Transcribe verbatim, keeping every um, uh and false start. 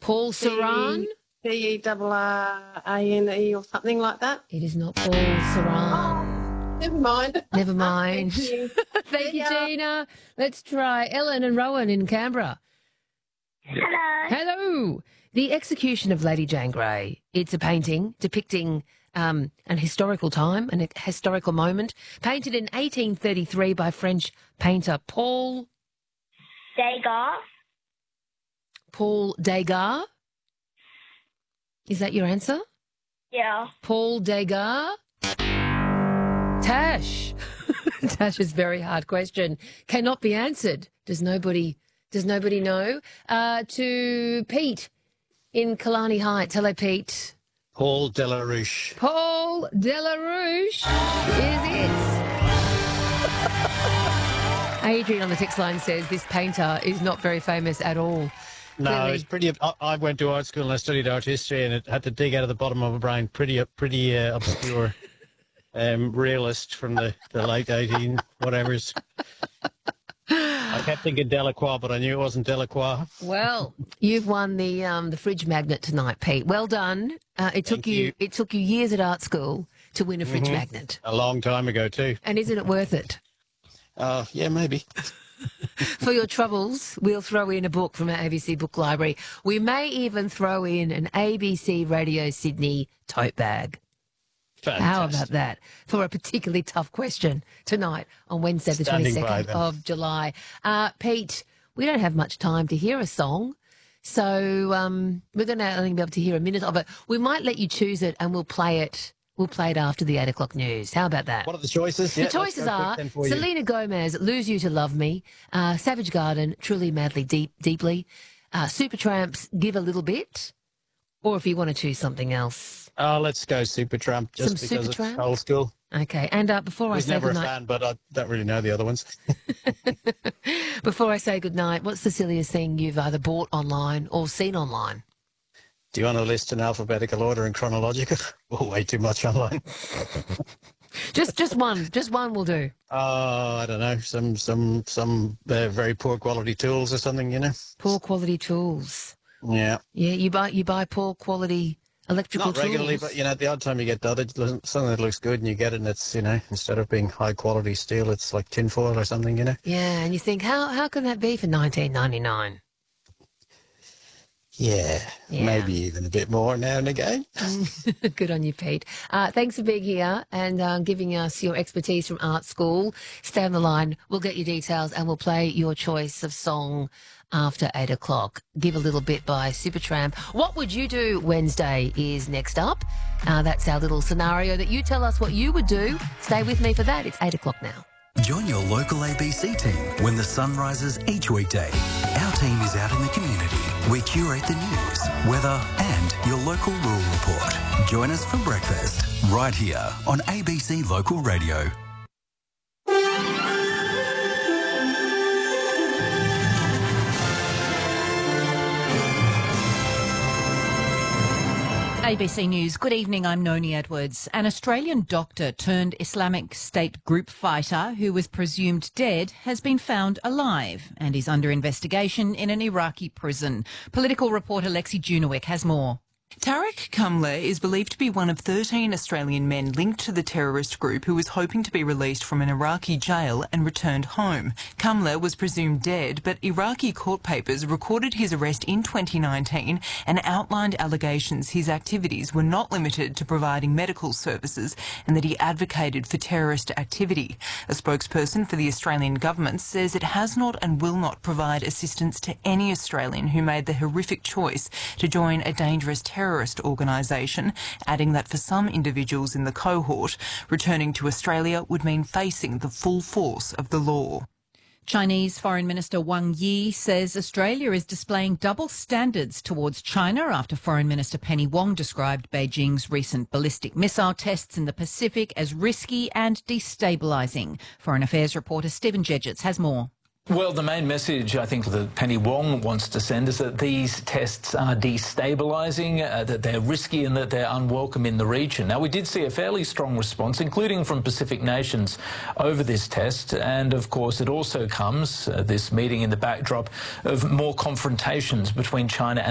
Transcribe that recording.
Paul Ceran? D E R R A N E or something like that. It is not Paul Ceran. Oh, never mind. Never mind. Thank you, Thank you, Tina. Let's try Ellen and Rowan in Canberra. Hello. Hello. The Execution of Lady Jane Grey. It's a painting depicting um, an historical time, an historical moment, painted in eighteen thirty-three by French painter Paul... Degas. Paul Degas. Is that your answer? Yeah. Paul Degas? Tash. Tash is a very hard question. Cannot be answered. Does nobody does nobody know? Uh, to Pete in Killarney Heights. Hello, Pete. Paul Delarouche. Paul Delarouche is it. Adrian on the text line says this painter is not very famous at all. No, Clearly. it's pretty. I, I went to art school and I studied art history, and it had to dig out of the bottom of my brain. Pretty, pretty uh, obscure um, realist from the, the late eighteen whatevers. I kept thinking Delacroix, but I knew it wasn't Delacroix. Well, you've won the um, the fridge magnet tonight, Pete. Well done. Uh, it took Thank you, you. It took you years at art school to win a fridge Mm-hmm. magnet, A long time ago too. and isn't it worth it? Uh, yeah, maybe. For your troubles, we'll throw in a book from our A B C Book Library. We may even throw in an A B C Radio Sydney tote bag. Fantastic. How about that? For a particularly tough question tonight on Wednesday, the Standing by twenty-second them. of July. Uh, Pete, we don't have much time to hear a song, so um, we're going to only be able to hear a minute of it. We might let you choose it and we'll play it. We'll play it after the eight o'clock news. How about that? What are the choices? The Yeah, choices let's go quick are then for you. Selena Gomez, Lose You to Love Me, uh, Savage Garden, Truly Madly Deep, Deeply, uh, Supertramp's Give a Little Bit, or if you want to choose something else. Oh, let's go Supertramp, just Some because Supertramp? it's old school. Okay, and uh, before I I was say never a goodnight, fan, but I don't really know the other ones. before I say goodnight, what's the silliest thing you've either bought online or seen online? Do you want a list in alphabetical order and chronological? Oh, way too much online. Just, just one, just one will do. Oh, I don't know, some some some uh, very poor quality tools or something, you know. Poor quality tools. Yeah, Yeah, you buy you buy poor quality electrical not regularly, tools. but you know, the odd time you get that, it doesn't- something that looks good, and you get it, and it's, you know, instead of being high quality steel, it's like tinfoil or something, you know. Yeah, and you think, how how can that be for nineteen ninety-nine? Yeah, Yeah. maybe even a bit more now and again. Good on you, Pete. Uh, thanks for being here and uh, giving us your expertise from art school. Stay on the line. We'll get your details and we'll play your choice of song after eight o'clock. Give a Little Bit by Supertramp. What would you do Wednesday is next up. Uh, that's our little scenario that you tell us what you would do. Stay with me for that. It's eight o'clock now. Join your local A B C team when the sun rises each weekday. Our team is out in the community. We curate the news, weather and your local rural report. Join us for breakfast right here on A B C Local Radio. A B C News. Good evening, I'm Noni Edwards. An Australian doctor turned Islamic State group fighter who was presumed dead has been found alive and is under investigation in an Iraqi prison. Political reporter Lexi Junowick has more. Tarek Kamler is believed to be one of thirteen Australian men linked to the terrorist group who was hoping to be released from an Iraqi jail and returned home. Kamler was presumed dead, but Iraqi court papers recorded his arrest in twenty nineteen and outlined allegations his activities were not limited to providing medical services and that he advocated for terrorist activity. A spokesperson for the Australian government says it has not and will not provide assistance to any Australian who made the horrific choice to join a dangerous terrorist organisation, adding that for some individuals in the cohort, returning to Australia would mean facing the full force of the law. Chinese Foreign Minister Wang Yi says Australia is displaying double standards towards China after Foreign Minister Penny Wong described Beijing's recent ballistic missile tests in the Pacific as risky and destabilising. Foreign Affairs reporter Stephen Jedgetts has more. Well, the main message I think that Penny Wong wants to send is that these tests are destabilising, uh, that they're risky and that they're unwelcome in the region. Now, we did see a fairly strong response, including from Pacific nations, over this test. And, of course, it also comes, uh, this meeting in the backdrop of more confrontations between China and